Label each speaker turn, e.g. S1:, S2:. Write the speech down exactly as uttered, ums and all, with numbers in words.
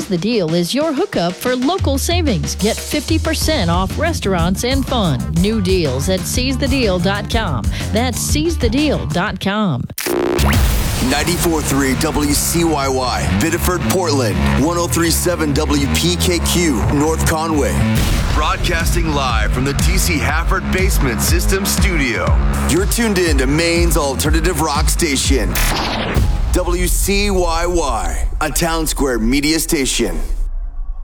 S1: Seize the Deal is your hookup for local savings. Get fifty percent off restaurants and fun. New deals at seize the deal dot com. That's seize the deal dot com.
S2: ninety-four point three W C Y Y, Biddeford, Portland. one oh three point seven W P K Q, North Conway. Broadcasting live from the T C Hafford Basement System Studio. You're tuned in to Maine's alternative rock station. W C Y Y, a Town Square media station.